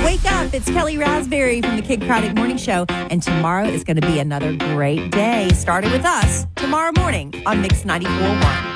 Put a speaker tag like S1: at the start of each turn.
S1: Wake up. It's Kelly Raspberry from the Kid Craddock Morning Show. And tomorrow is going to be another great day. Starting with us tomorrow morning on Mix 94.1.